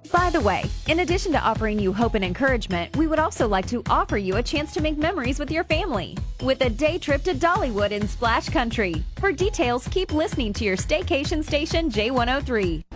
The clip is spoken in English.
By the way, in addition to offering you hope and encouragement, we would also like to offer you a chance to make memories with your family with a day trip to Dollywood in Splash Country. For details, keep listening to your staycation station J103.